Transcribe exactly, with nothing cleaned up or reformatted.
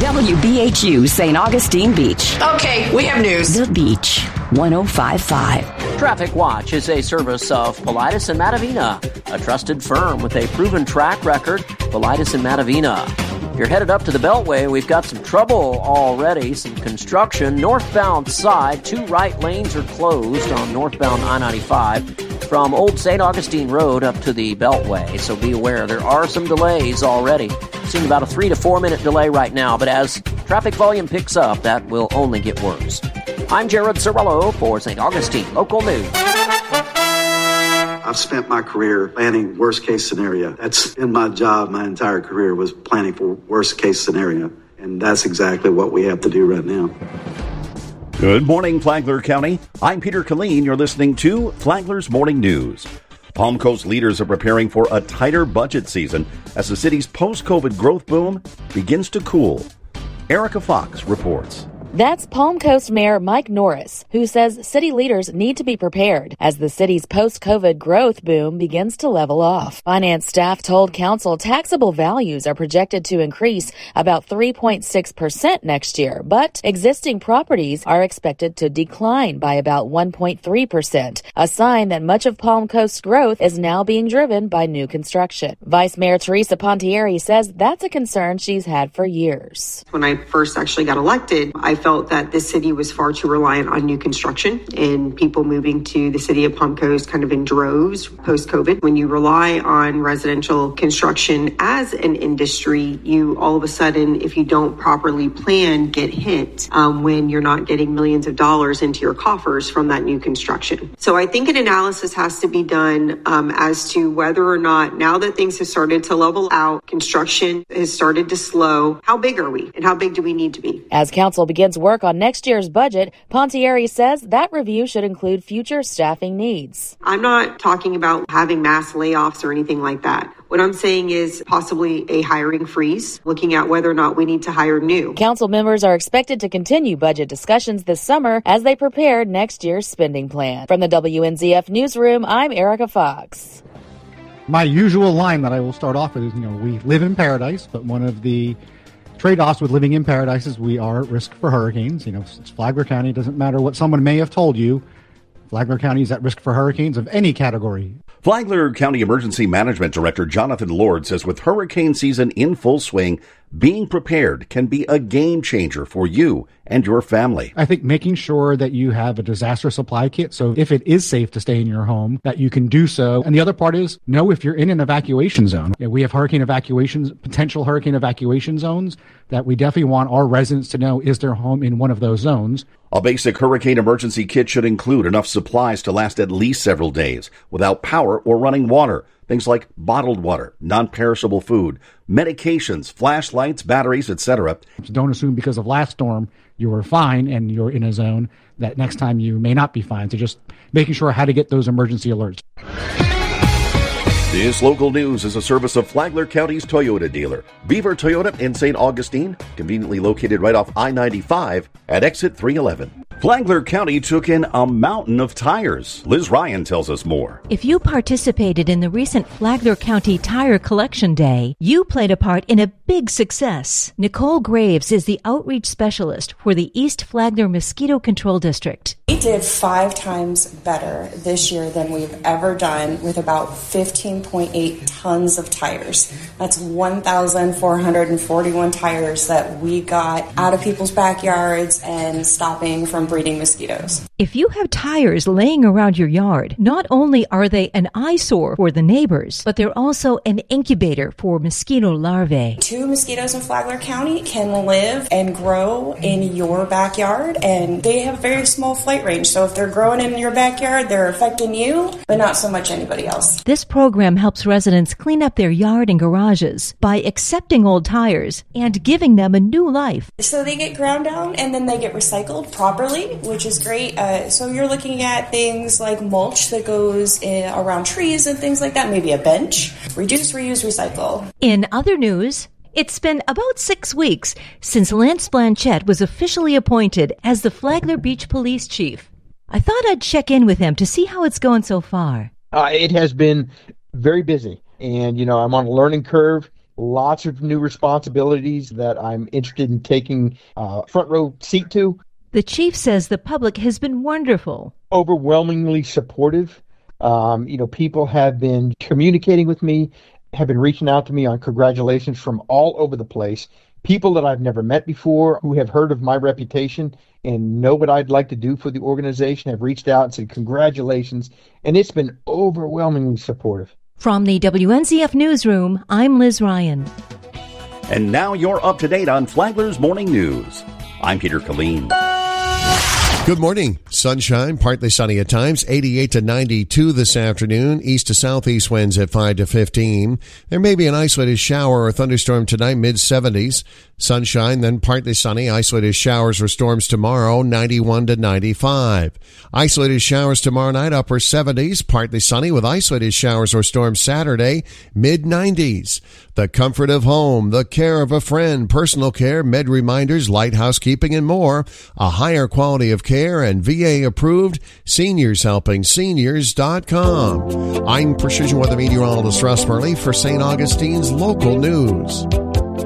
W B H U Saint Augustine Beach. Okay, we have news. The Beach, one oh five point five. Traffic Watch is a service of Paulides and Matavina, a trusted firm with a proven track record. Paulides and Matavina. If you're headed up to the Beltway, we've got some trouble already, some construction. Northbound side, two right lanes are closed on northbound I ninety-five from Old Saint Augustine Road up to the Beltway. So be aware, there are some delays already. Seeing about a three to four minute delay right now, but as traffic volume picks up, that will only get worse. I'm Jared Cirillo for Saint Augustine Local News. I've spent my career planning worst case scenario. That's been my job my entire career, was planning for worst case scenario. And that's exactly what we have to do right now. Good morning, Flagler County. I'm Peter Killeen. You're listening to Flagler's Morning News. Palm Coast leaders are preparing for a tighter budget season as the city's post-COVID growth boom begins to cool. Erica Fox reports. That's Palm Coast Mayor Mike Norris, who says city leaders need to be prepared as the city's post-COVID growth boom begins to level off. Finance staff told council taxable values are projected to increase about three point six percent next year, but existing properties are expected to decline by about one point three percent, a sign that much of Palm Coast's growth is now being driven by new construction. Vice Mayor Teresa Pontieri says that's a concern she's had for years. When I first actually got elected, I felt that this city was far too reliant on new construction and people moving to the city of Palm Coast kind of in droves post-COVID. When you rely on residential construction as an industry, you all of a sudden, if you don't properly plan, get hit um, when you're not getting millions of dollars into your coffers from that new construction. So I think an analysis has to be done um, as to whether or not, now that things have started to level out, construction has started to slow, how big are we and how big do we need to be? As council begins work on next year's budget, Pontieri says that review should include future staffing needs. I'm not talking about having mass layoffs or anything like that. What I'm saying is possibly a hiring freeze, looking at whether or not we need to hire new. Council members are expected to continue budget discussions this summer as they prepare next year's spending plan. From the W N Z F Newsroom, I'm Erica Fox. My usual line that I will start off with is, you know, we live in paradise, but one of the trade-offs with living in paradise is we are at risk for hurricanes. You know, it's Flagler County. It doesn't matter what someone may have told you. Flagler County is at risk for hurricanes of any category. Flagler County Emergency Management Director Jonathan Lord says with hurricane season in full swing, being prepared can be a game changer for you and your family. I think making sure that you have a disaster supply kit, so if it is safe to stay in your home, that you can do so. And the other part is know if you're in an evacuation zone. Yeah, we have hurricane evacuations, potential hurricane evacuation zones that we definitely want our residents to know is their home in one of those zones. A basic hurricane emergency kit should include enough supplies to last at least several days without power or running water. Things like bottled water, non-perishable food, medications, flashlights, batteries, et cetera. Don't assume because of last storm you were fine and you're in a zone that next time you may not be fine. So just making sure how to get those emergency alerts. This local news is a service of Flagler County's Toyota dealer, Beaver Toyota in Saint Augustine, conveniently located right off I ninety-five at exit three eleven. Flagler County took in a mountain of tires. Liz Ryan tells us more. If you participated in the recent Flagler County Tire Collection Day, you played a part in a big success. Nicole Graves is the outreach specialist for the East Flagler Mosquito Control District. We did five times better this year than we've ever done with about fifteen point eight tons of tires. That's one thousand four hundred forty-one tires that we got out of people's backyards and stopping from breeding mosquitoes. If you have tires laying around your yard, not only are they an eyesore for the neighbors, but they're also an incubator for mosquito larvae. Two mosquitoes in Flagler County can live and grow in your backyard, and they have very small flight range. So if they're growing in your backyard, they're affecting you, but not so much anybody else. This program helps residents clean up their yard and garages by accepting old tires and giving them a new life. So they get ground down and then they get recycled properly, which is great. Uh, so you're looking at things like mulch that goes in, around trees and things like that, maybe a bench. Reduce, reuse, recycle. In other news, it's been about six weeks since Lance Blanchette was officially appointed as the Flagler Beach Police Chief. I thought I'd check in with him to see how it's going so far. Uh, it has been very busy, and, you know, I'm on a learning curve, lots of new responsibilities that I'm interested in taking uh, front row seat to. The chief says the public has been wonderful. Overwhelmingly supportive. Um, you know, people have been communicating with me, have been reaching out to me on congratulations from all over the place. People that I've never met before who have heard of my reputation and know what I'd like to do for the organization have reached out and said congratulations, and it's been overwhelmingly supportive. From the W N Z F Newsroom, I'm Liz Ryan. And now you're up to date on Flagler's Morning News. I'm Peter Killeen. Good morning. Sunshine, partly sunny at times, eighty-eight to ninety-two this afternoon. East to southeast winds at five to fifteen. There may be an isolated shower or thunderstorm tonight, mid seventies. Sunshine, then partly sunny, isolated showers or storms tomorrow, ninety-one to ninety-five. Isolated showers tomorrow night, upper seventies, partly sunny with isolated showers or storms Saturday, mid nineties. The comfort of home, the care of a friend, personal care, med reminders, light housekeeping, and more. A higher quality of care and V A approved. Seniors Helping Seniors dot com. I'm Precision Weather Meteorologist Russ Murley for Saint Augustine's Local News.